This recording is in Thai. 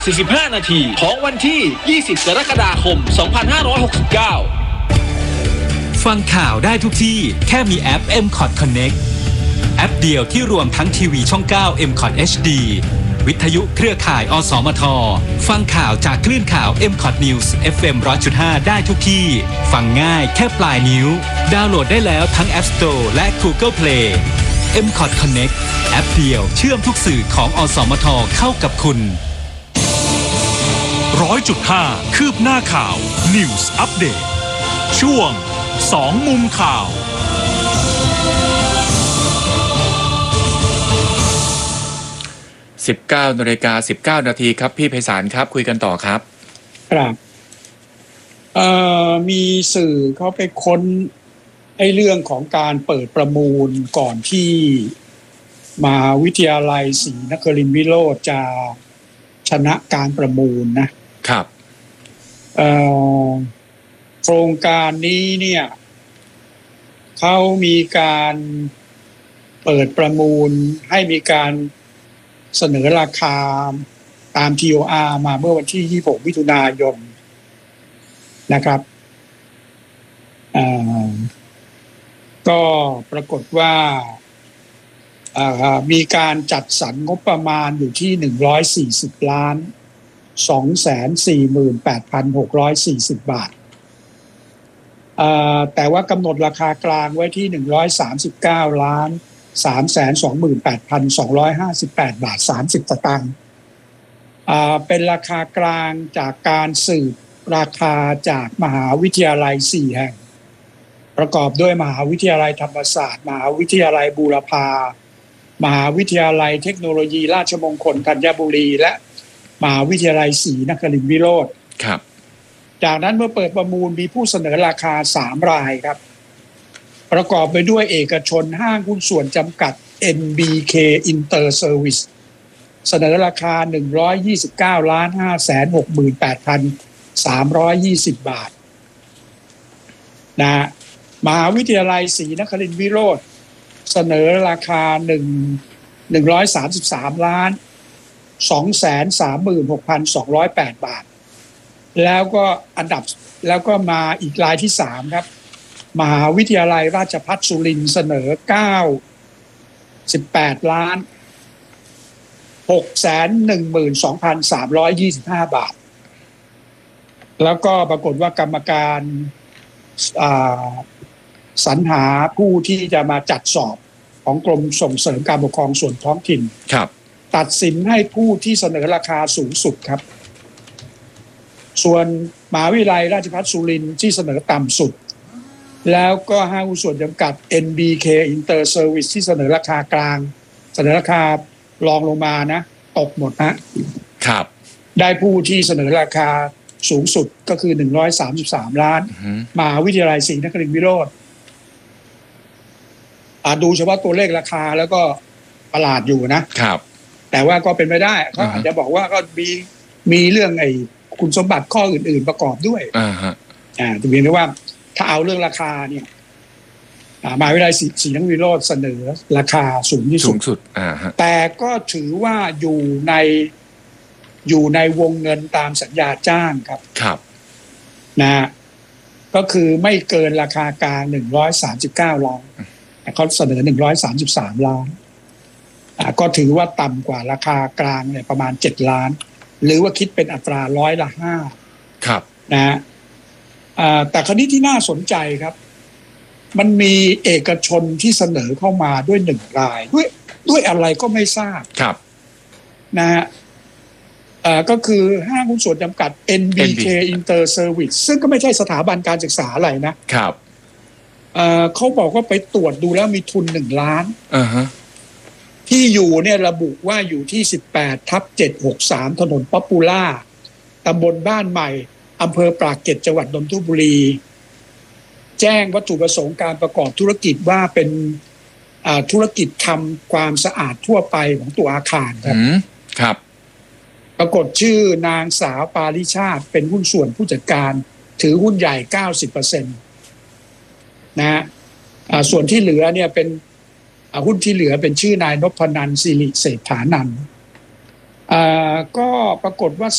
45 นาทีของวันที่ 20 กรกฎาคม 2569 ฟังข่าวได้ทุกที่แค่มีแอป MCOT Connect แอปเดียวที่รวมทั้งทีวีช่อง 9 MCOT HD วิทยุเครือข่ายอสมทฟังข่าวจากคลื่นข่าว MCOT News FM 100.5 ได้ทุกที่ฟังง่ายแค่ปลายนิ้วดาวน์โหลดได้แล้วทั้ง App Store และ Google Play MCOT Connect แอปเดียวเชื่อมทุกสื่อของอสมทเข้ากับคุณ 100.5 คืบหน้าข่าว News Update ช่วง2มุมข่าว 19:19 นาทีครับพี่ไพศาลครับคุยกันต่อครับครับมีสื่อเขาไปค้นเรื่องของการเปิดประมูลก่อนที่มหาวิทยาลัยศรีนครินทรวิโรจน์จะชนะการประมูลนะครับโครงการนี้เนี่ยเขามีการเปิดประมูลให้มีการเสนอราคาตาม TOR มาเมื่อวันที่26มิถุนายนนะครับก็ปรากฏว่ามีการจัดสรรงบประมาณอยู่ที่140ล้าน248,640 บาทแต่ว่ากำหนดราคากลางไว้ที่139ล้าน328,258 บาท30 สตางค์เป็นราคากลางจากการสืบราคาจากมหาวิทยาลัย4แห่งประกอบด้วยมหาวิทยาลัยธรรมศาสตร์มหาวิทยาลัยบูรพามหาวิทยาลัยเทคโนโลยีราชมงคลธัญบุรีและมหาวิทยาลัยศรีนครินทรวิโรจน์ครับจากนั้นเมื่อเปิดประมูลมีผู้เสนอราคา3รายครับประกอบไปด้วยเอกชนห้างหุ้นส่วนจำกัด NBK Inter Service เสนอราคา129,568,320 บาทนะมหาวิทยาลัยศรีนครินทรวิโรจน์เสนอราคา133ล้าน236,208 บาทแล้วก็แล้วก็มาอีกรายที่3ครับมหาวิทยาลัยราชภัฏสุรินทร์เสนอ98ล้าน612,325 บาทแล้วก็ปรากฏว่ากรรมการสรรหาผู้ที่จะมาจัดสอบของกรมส่งเสริมการปกครองส่วนท้องถิ่นครับตัดสินให้ผู้ที่เสนอราคาสูงสุดครับส่วนมหาวิทยาลัยราชภัฏสุรินทร์ที่เสนอต่ำสุดแล้วก็ห้างหุ้นส่วนจำกัด NBK Inter Service ที่เสนอราคากลางเสนอราคารองลงมานะตกหมดครับได้ผู้ที่เสนอราคาสูงสุดก็คือ133ล้านมหาวิทยาลัยศรีนครินทรวิโรจน์ดูเฉพาะตัวเลขราคาแล้วก็ประหลาดอยู่นะครับแต่ว่าก็เป็นไปได้เขาอาจจะบอกว่าก็มีเรื่องคุณสมบัติข้ออื่นๆประกอบด้วยแต่เพียงแต่ว่าถ้าเอาเรื่องราคาเนี่ยมหาวิทยาลัยศรีนครินทรวิโรจน์เสนอราคาสูงที่สุดแต่ก็ถือว่าอยู่ในวงเงินตามสัญญาจ้างครับนะก็คือไม่เกินราคากลาง139ล้านเขาเสนอ133ล้านก็ถือว่าต่ำกว่าราคากลางเนี่ยประมาณ7ล้านหรือว่าคิดเป็นอัตรา5% ครับนะแต่คราวนี้ที่น่าสนใจครับมันมีเอกชนที่เสนอเข้ามาด้วย1รายด้วยอะไรก็ไม่ทราบครับนะฮะก็คือห้างหุ้นส่วนจำกัด NBK Inter Service ซึ่งก็ไม่ใช่สถาบันการศึกษาอะไรนะครับเขาบอกว่าไปตรวจดูแล้วมีทุน1ล้านที่อยู่เนี่ยระบุว่าอยู่ที่18/763ถนนป๊อปปูล่าตำบลบ้านใหม่อำเภอปากเกร็ดจังหวัดนนทบุรีแจ้งวัตถุประสงค์การประกอบธุรกิจว่าเป็นธุรกิจทำความสะอาดทั่วไปของตัวอาคารครับปรากฏชื่อนางสาวปาริชาติเป็นหุ้นส่วนผู้จัดการถือหุ้นใหญ่ 90% นะฮะส่วนที่เหลือเนี่ยเป็น หุ้นที่เหลือเป็นชื่อนายนพนันท์ สิริเศรษฐานันท์ก็ปรากฏว่า